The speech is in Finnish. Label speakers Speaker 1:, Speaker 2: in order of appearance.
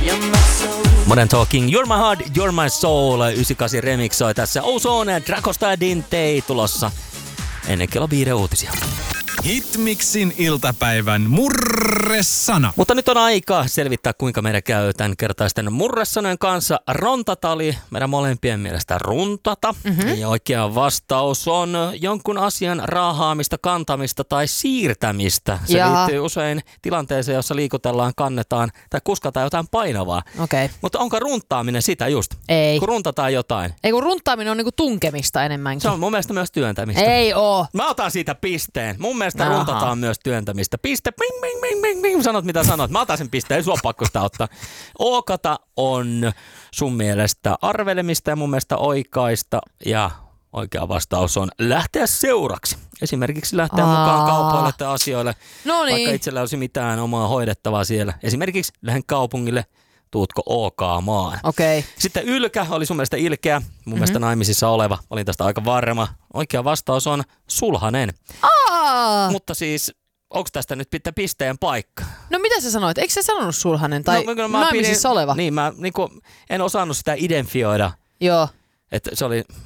Speaker 1: Modern Talking, You're My Heart, You're My Soul, 98 remixoi tässä. Ozone, Dracosta ja Dintei tulossa ennen kello 5 uutisia.
Speaker 2: Hitmixin iltapäivän murresana.
Speaker 1: Mutta nyt on aika selvittää, kuinka meidän käy tämän kertaisten murresanojen kanssa. Rontata oli meidän molempien mielestä runtata. Ja oikea vastaus on jonkun asian raahaamista, kantamista tai siirtämistä. Se liittyy usein tilanteeseen, jossa liikutellaan, kannetaan tai kuskataan jotain painavaa.
Speaker 3: Okay.
Speaker 1: Mutta onko runtaaminen sitä just?
Speaker 3: Ei.
Speaker 1: Kun runtataan jotain.
Speaker 3: Ei, kun runtaaminen on niinku tunkemista enemmänkin.
Speaker 1: Se on mun mielestä myös työntämistä.
Speaker 3: Ei oo.
Speaker 1: Mä otan siitä pisteen. Mun mielestä runtataan myös työntämistä. Piste, bing, bing, bing, bing, bing. Sanot mitä sanot. Mä otan sen pisteen, ei sua pakko sitä ottaa. Ookata on sun mielestä arvelemista ja mun mielestä oikaista. Ja oikea vastaus on lähteä seuraksi. Esimerkiksi lähteä mukaan kaupoille tai asioille.
Speaker 3: Noniin.
Speaker 1: Vaikka itsellä olisi mitään omaa hoidettavaa siellä. Esimerkiksi lähden kaupungille. Tuutko ookaamaan?
Speaker 3: Okei.
Speaker 1: Sitten ylkä oli sun mielestä ilkeä, mun mielestä naimisissa oleva. Olin tästä aika varma. Oikea vastaus on sulhanen. Mutta siis, onko tästä nyt pisteen paikka?
Speaker 3: No mitä sä sanoit? Eikö sä sanonut sulhanen tai naimisissa oleva?
Speaker 1: Niin, mä en osannut sitä identifioida.
Speaker 3: Joo.
Speaker 1: Että se oli